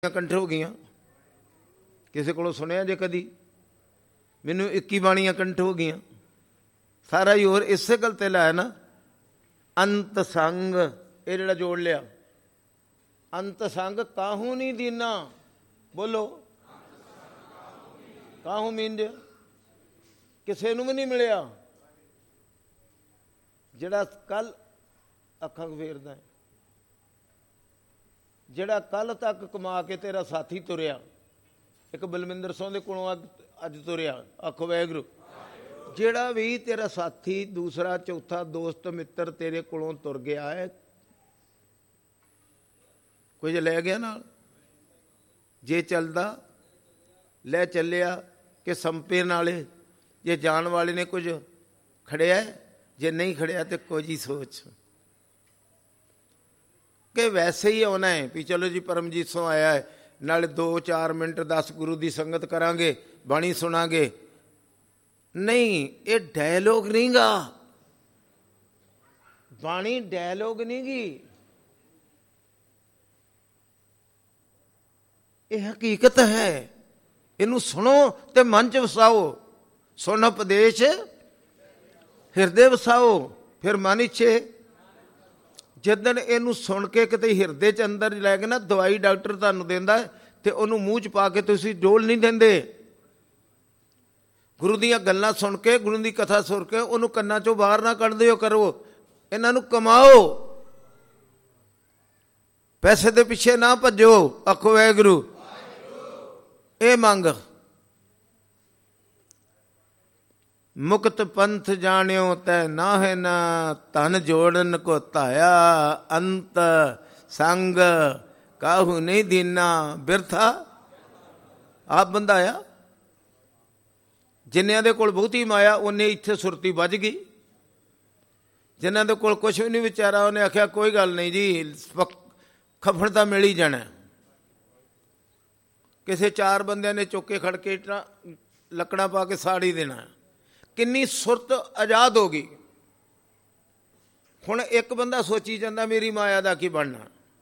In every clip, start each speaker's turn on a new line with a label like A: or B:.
A: ਕੰਠ ਹੋ ਗਈਆਂ। ਕਿਸੇ ਕੋਲੋਂ ਸੁਣਿਆ ਜੇ ਕਦੀ? ਮੈਨੂੰ 21 ਬਾਣੀਆਂ ਕੰਠ ਹੋ ਗਈਆਂ। ਸਾਰਾ ਹੀ ਹੋਰ ਇਸੇ ਗੱਲ ਤੇ ਲਾਇਆ ਨਾ, ਅੰਤ ਸੰਗ। ਇਹ ਜਿਹੜਾ ਜੋੜ ਲਿਆ, ਅੰਤ ਸੰਗ ਕਾਹੂ ਨਹੀਂ ਦੀਨਾ। ਬੋਲੋ, ਕਾਹੂ ਮੀਂਜ ਕਿਸੇ ਨੂੰ ਵੀ ਨਹੀਂ ਮਿਲਿਆ। ਜਿਹੜਾ ਕੱਲ ਅੱਖਾਂ ਫੇਰਦਾ, ਜਿਹੜਾ ਕੱਲ ਤੱਕ ਕਮਾ ਕੇ ਤੇਰਾ ਸਾਥੀ ਤੁਰਿਆ, ਇੱਕ ਬਲਵਿੰਦਰ ਸਿੰਘ ਦੇ ਕੋਲੋਂ ਅੱਜ ਤੁਰਿਆ, ਆਖੋ ਵਾਹਿਗੁਰੂ। ਜਿਹੜਾ ਵੀ ਤੇਰਾ ਸਾਥੀ, ਦੂਸਰਾ ਚੌਥਾ ਦੋਸਤ ਮਿੱਤਰ ਤੇਰੇ ਕੋਲੋਂ ਤੁਰ ਗਿਆ ਹੈ, ਕੁਝ ਲੈ ਗਿਆ ਨਾਲ? ਜੇ ਚੱਲਦਾ ਲੈ ਚੱਲਿਆ ਕਿ ਸੰਪੇ ਨਾਲੇ? ਜੇ ਜਾਣ ਵਾਲੇ ਨੇ ਕੁਝ ਖੜਿਆ, ਜੇ ਨਹੀਂ ਖੜਿਆ ਤੇ ਕੁਝ ਹੀ ਸੋਚ ਕਿ ਵੈਸੇ ਹੀ ਆਉਣਾ ਹੈ ਵੀ ਚਲੋ ਜੀ ਪਰਮਜੀਤ ਸਿੰਘ ਆਇਆ ਹੈ, ਨਾਲੇ 2-4 ਮਿੰਟ 10 ਗੁਰੂ ਦੀ ਸੰਗਤ ਕਰਾਂਗੇ, ਬਾਣੀ ਸੁਣਾਂਗੇ। ਨਹੀਂ, ਇਹ ਡਾਇਲੋਗ ਨਹੀਂ ਗਾ। ਬਾਣੀ ਡਾਇਲੋਗ ਨਹੀਂ ਗੀ, ਇਹ ਹਕੀਕਤ ਹੈ। ਇਹਨੂੰ ਸੁਣੋ ਤੇ ਮਨ ਚ ਵਸਾਓ। ਸੁਣ ਉਪਦੇਸ਼ ਹਿਰਦੇ ਵਸਾਓ, ਫਿਰ ਮਨ ਇੱਛੇ। ਜਿੱਦਣ ਇਹਨੂੰ ਸੁਣ ਕੇ ਕਿਤੇ ਹਿਰਦੇ ਚ ਅੰਦਰ ਲੈ ਕੇ ਨਾ, ਦਵਾਈ ਡਾਕਟਰ ਤੁਹਾਨੂੰ ਦਿੰਦਾ ਤੇ ਉਹਨੂੰ ਮੂੰਹ ਚ ਪਾ ਕੇ ਤੁਸੀਂ ਡੋਲ ਨਹੀਂ ਦਿੰਦੇ। ਗੁਰੂ ਦੀਆਂ ਗੱਲਾਂ ਸੁਣ ਕੇ, ਗੁਰੂ ਦੀ ਕਥਾ ਸੁਣ ਕੇ ਉਹਨੂੰ ਕੰਨਾਂ ਚੋਂ ਬਾਹਰ ਨਾ ਕੱਢ ਦਿਓ ਕਰੋ। ਇਹਨਾਂ ਨੂੰ ਕਮਾਓ, ਪੈਸੇ ਦੇ ਪਿੱਛੇ ਨਾ ਭੱਜੋ। ਆਖੋ ਵਾਹਿਗੁਰੂ। ਇਹ ਮੰਗ ਮੁਕਤ ਪੰਥ ਜਾਣਿਓ ਤੈ ਨਾਹਿ ਨਾ, ਧਨ ਜੋੜਨ ਕੋ ਧਾਇਆ ਅੰਤ ਸੰਗ ਕਾਹੂ ਨਹੀਂ ਦੀਨਾ। ਬਿਰਥਾ ਆਪ ਬੰਦਾਇਆ। ਜਿੰਨਿਆਂ ਦੇ ਕੋਲ ਬਹੁਤੀ ਮਾਇਆ, ਉਹਨੇ ਇੱਥੇ ਸੁਰਤੀ ਵੱਜ ਗਈ। ਜਿਨ੍ਹਾਂ ਦੇ ਕੋਲ ਕੁਛ ਵੀ ਨਹੀਂ ਵਿਚਾਰਾ, ਉਹਨੇ ਆਖਿਆ ਕੋਈ ਗੱਲ ਨਹੀਂ ਜੀ, ਖਫਣ ਤਾਂ ਮਿਲ ਹੀ ਜਾਣਾ। ਕਿਸੇ 4 ਬੰਦਿਆਂ ਨੇ ਚੁੱਕ ਕੇ ਖੜ ਕੇ ਲੱਕੜਾਂ ਪਾ ਕੇ ਸਾੜ ਹੀ ਦੇਣਾ। ਕਿੰਨੀ ਸੁਰਤ ਆਜ਼ਾਦ ਹੋ ਗਈ। ਹੁਣ ਇੱਕ ਬੰਦਾ ਸੋਚੀ ਜਾਂਦਾ ਮੇਰੀ ਮਾਇਆ ਦਾ ਕੀ ਬਣਨਾ।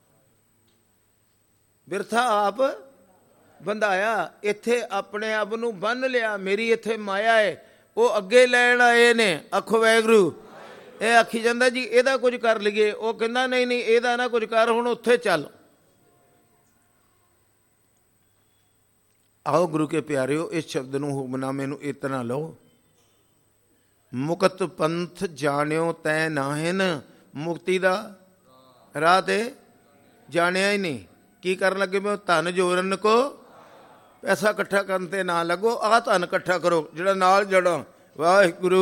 A: ਬਿਰਥਾ ਆਪ ਬੰਧਾਇਆ। ਇੱਥੇ ਆਪਣੇ ਆਪ ਨੂੰ ਬੰਨ ਲਿਆ। ਮੇਰੀ ਇੱਥੇ ਮਾਇਆ ਹੈ, ਉਹ ਅੱਗੇ ਲੈਣ ਆਏ ਨੇ। ਆਖੋ ਵਾਹਿਗੁਰੂ। ਇਹ ਆਖੀ ਜਾਂਦਾ ਜੀ ਇਹਦਾ ਕੁਝ ਕਰ ਲਈਏ, ਉਹ ਕਹਿੰਦਾ ਨਹੀਂ ਨਹੀਂ ਇਹਦਾ ਨਾ ਕੁਝ ਕਰ, ਹੁਣ ਉੱਥੇ ਚੱਲ। ਆਓ ਗੁਰੂ ਕੇ ਪਿਆਰਿਓ, ਇਸ ਸ਼ਬਦ ਨੂੰ ਹੁਕਮਨਾਮੇ ਨੂੰ ਇਤਨਾ ਲਓ। ਮੁਕਤ ਪੰਥ ਜਾਣਿਓ ਤੈ ਨਾਹਿਨ। ਮੁਕਤੀ ਦਾ ਰਾਹ ਤੇ ਜਾਣਿਆ ਹੀ ਨਹੀਂ। ਕੀ ਕਰਨ ਲੱਗੇ? ਮੈਂ ਧਨ ਜੋੜਨ ਕੋ, ਪੈਸਾ ਇਕੱਠਾ ਕਰਨ ਤੇ ਨਾ ਲੱਗੋ। ਆਹ ਧਨ ਇਕੱਠਾ ਕਰੋ ਜਿਹੜਾ ਨਾਲ ਜੜਾ। ਵਾਹਿਗੁਰੂ।